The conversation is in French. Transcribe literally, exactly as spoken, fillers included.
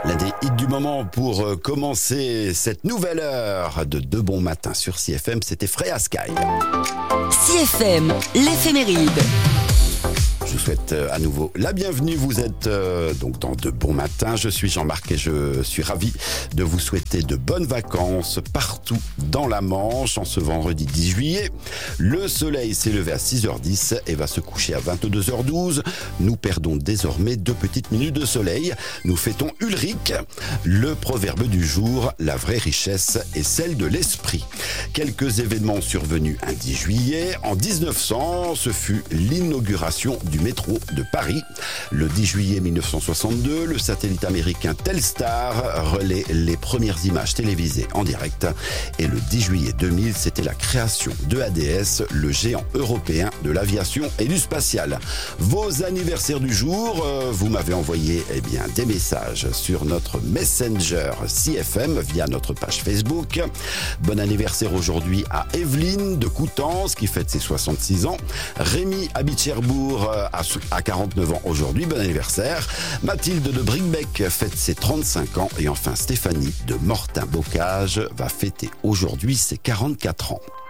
L'un des hits du moment pour commencer cette nouvelle heure de De Bon Matin sur C F M, c'était Freya Sky. C F M, l'éphéméride. Je vous souhaite à nouveau la bienvenue. Vous êtes euh, donc dans De Bon Matin. Je suis Jean-Marc et je suis ravi de vous souhaiter de bonnes vacances partout dans la Manche. En ce vendredi dix juillet, le soleil s'est levé à six heures dix et va se coucher à vingt-deux heures douze. Nous perdons désormais deux petites minutes de soleil. Nous fêtons Ulrich. Le proverbe du jour, la vraie richesse est celle de l'esprit. Quelques événements survenus un dix juillet. En dix-neuf cents, ce fut l'inauguration du métro de Paris. Le dix juillet mille neuf cent soixante-deux, le satellite américain Telstar relaie les premières images télévisées en direct. Et le dix juillet deux mille, c'était la création de A D S, le géant européen de l'aviation et du spatial. Vos anniversaires du jour, euh, vous m'avez envoyé eh bien, des messages sur notre Messenger C F M via notre page Facebook. Bon anniversaire aujourd'hui à Evelyne de Coutances qui fête ses soixante-six ans. Rémi habite Cherbourg euh, à quarante-neuf ans aujourd'hui, bon anniversaire. Mathilde de Bricbec fête ses trente-cinq ans et enfin Stéphanie de Mortain-Bocage va fêter aujourd'hui ses quarante-quatre ans.